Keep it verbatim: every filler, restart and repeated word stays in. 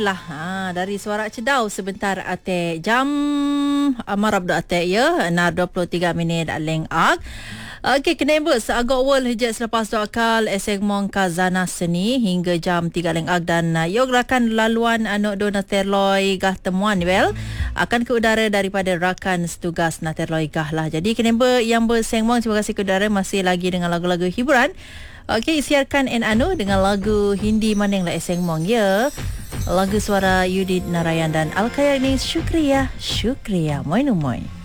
lah ha, dari Suara Cedau sebentar ate jam marab do ate ya na dua puluh tiga minit aleng ag. Okey, kena bus agak awal hejak selepas do akal eseng mong kazana seni hingga jam tiga leng ag dan uh, yo gerakan laluan anu do naterloi gah temuan well akan ke udara daripada rakan setugas naterloi gah lah. Jadi kena yang berseng mong terima kasih ke udara masih lagi dengan lagu-lagu hiburan. Okey, siarkan en anu dengan lagu Hindi Maneng la eseng mong ya. Lagu suara Yudit Narayan dan Al-Khair ni Syukriya, Syukriya. Moin moin.